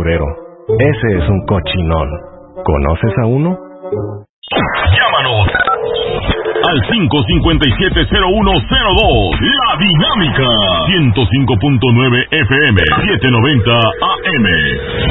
severo. Ese es un cochinón. ¿Conoces a uno? Llámanos al 557-0102. La Dinámica 105.9 FM 790 AM.